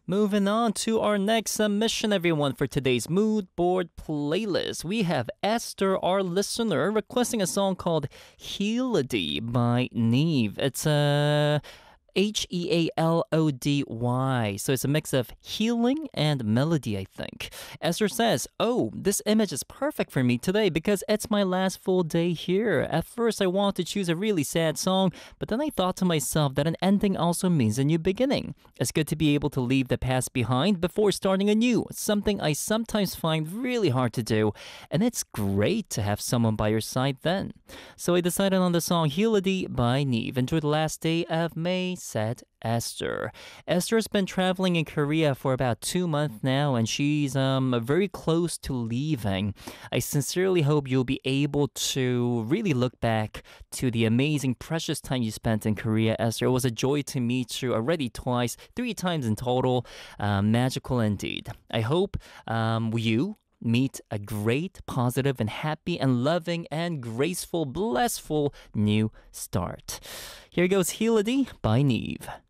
Moving on to our next submission, everyone, for today's mood board playlist. We have Esther, our listener, requesting a song called Healody by Neve. It's a Healody. So it's a mix of healing and melody, I think. Esther says, "Oh, this image is perfect for me today because it's my last full day here. At first, I wanted to choose a really sad song, but then I thought to myself that an ending also means a new beginning. It's good to be able to leave the past behind before starting anew, something I sometimes find really hard to do, and it's great to have someone by your side then." So I decided on the song Healody by Neve. Enjoy the last day of May, said Esther. Esther's been traveling in Korea for about 2 months now, and she's very close to leaving. I sincerely hope you'll be able to really look back to the amazing, precious time you spent in Korea, Esther. It was a joy to meet you already twice, 3 times in total. Magical indeed. I hope you meet a great, positive, and happy, and loving, and graceful, blissful new start. Here goes Healody by Neve.